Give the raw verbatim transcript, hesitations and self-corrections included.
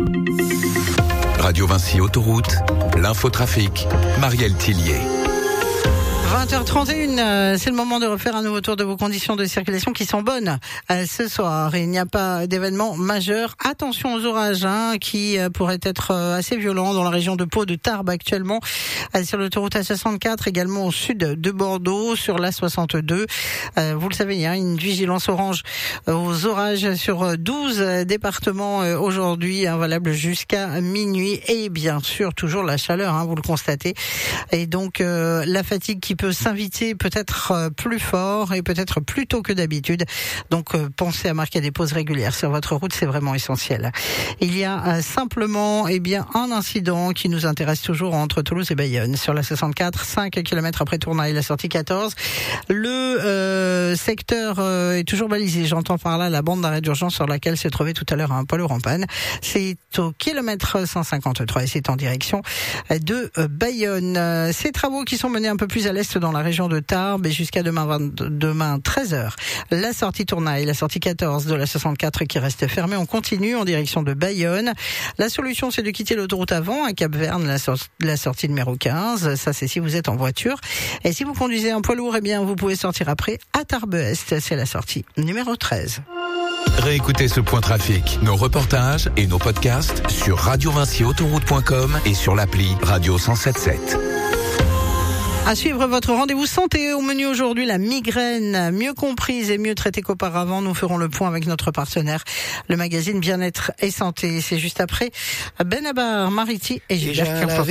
Radio Vinci Autoroute, l'infotrafic, Marielle Tillier. vingt heures trente et une, c'est le moment de refaire un nouveau tour de vos conditions de circulation qui sont bonnes ce soir. Il n'y a pas d'événement majeur. Attention aux orages hein, qui pourraient être assez violents dans la région de Pau, de Tarbes actuellement, sur l'autoroute A soixante-quatre, également au sud de Bordeaux, sur l'A soixante-deux. Vous le savez, il y a une vigilance orange aux orages sur douze départements aujourd'hui, hein, valable jusqu'à minuit. Et bien sûr, toujours la chaleur, hein, vous le constatez. Et donc, euh, la fatigue qui peut s'inviter peut-être plus fort et peut-être plus tôt que d'habitude. Donc euh, pensez à marquer des pauses régulières sur votre route, c'est vraiment essentiel. Il y a euh, simplement eh bien un incident qui nous intéresse toujours entre Toulouse et Bayonne sur la soixante-quatre, cinq kilomètres après Tournai, la sortie quatorze. Le euh, secteur euh, est toujours balisé, j'entends par là la bande d'arrêt d'urgence sur laquelle s'est trouvé tout à l'heure un poids lourd en panne. C'est au kilomètre cent cinquante-trois et c'est en direction de euh, Bayonne. Ces travaux qui sont menés un peu plus à l'est dans la région de Tarbes et jusqu'à demain, vingt, demain treize heures. La sortie Tournai, la sortie quatorze de la soixante-quatre qui reste fermée. On continue en direction de Bayonne. La solution, c'est de quitter l'autoroute avant à Cap-Verne, la, sor- la sortie numéro quinze. Ça, c'est si vous êtes en voiture. Et si vous conduisez un poids lourd, eh bien, vous pouvez sortir après à Tarbes-Est. C'est la sortie numéro treize. Réécoutez ce point trafic, nos reportages et nos podcasts sur radio vinci autoroute point com et sur l'appli Radio cent sept sept. À suivre votre rendez-vous santé au menu aujourd'hui, la migraine, mieux comprise et mieux traitée qu'auparavant. Nous ferons le point avec notre partenaire, le magazine Bien-être et Santé. C'est juste après Benabar, Mariti et Gilbert Quinfo.